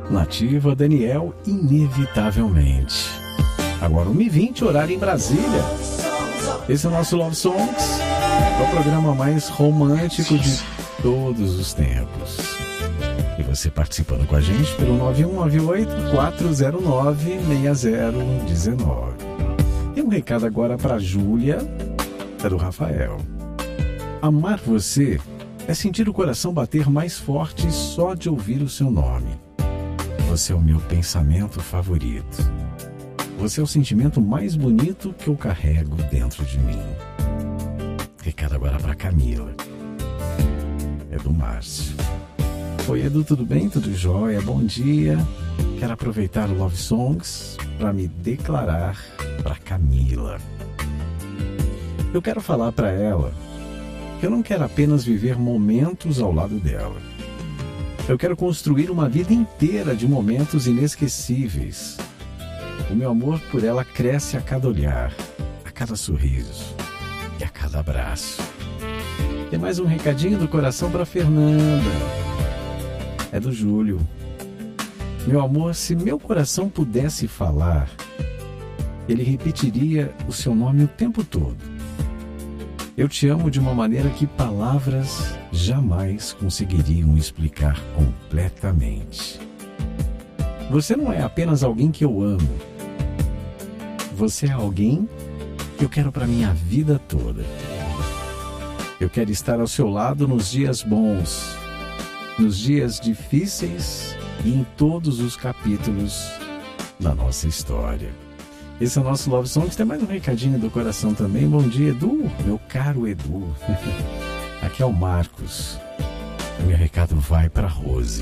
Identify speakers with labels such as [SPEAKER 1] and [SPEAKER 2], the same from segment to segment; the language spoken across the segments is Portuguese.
[SPEAKER 1] Nativa, Daniel, inevitavelmente. Agora 1h20, horário em Brasília. Esse é o nosso Love Songs, é o programa mais romântico de todos os tempos. E você participando com a gente pelo 9198-409-6019. E um recado agora para Júlia, é do Rafael. Amar você é sentir o coração bater mais forte só de ouvir o seu nome. Você é o meu pensamento favorito. Você é o sentimento mais bonito que eu carrego dentro de mim. Recado agora para Camila. É do Márcio. Oi, Edu, tudo bem? Tudo jóia? Bom dia. Quero aproveitar o Love Songs para me declarar para Camila. Eu quero falar para ela que eu não quero apenas viver momentos ao lado dela. Eu quero construir uma vida inteira de momentos inesquecíveis. O meu amor por ela cresce a cada olhar, a cada sorriso e a cada abraço. Tem mais um recadinho do coração para Fernanda. É do Júlio. Meu amor, se meu coração pudesse falar, ele repetiria o seu nome o tempo todo. Eu te amo de uma maneira que palavras jamais conseguiriam explicar completamente. Você não é apenas alguém que eu amo. Você é alguém que eu quero para minha vida toda. Eu quero estar ao seu lado nos dias bons, nos dias difíceis e em todos os capítulos da nossa história. Esse é o nosso Love Songs. Tem mais um recadinho do coração também. Bom dia, Edu, meu caro Edu. Aqui é o Marcos. O meu recado vai para Rose.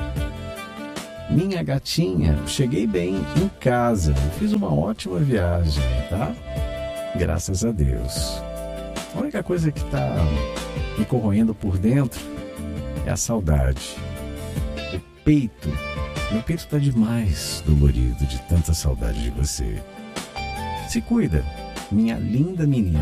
[SPEAKER 1] Minha gatinha, cheguei bem em casa. Fiz uma ótima viagem, tá? Graças a Deus. A única coisa que está me corroendo por dentro é a saudade. O peito. Meu peito está demais dolorido de tanta saudade de você. Se cuida, minha linda menina.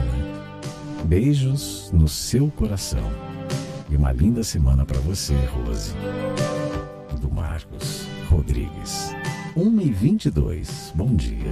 [SPEAKER 1] Beijos no seu coração. E uma linda semana para você, Rose. Do Marcos Rodrigues. 1h22. Bom dia.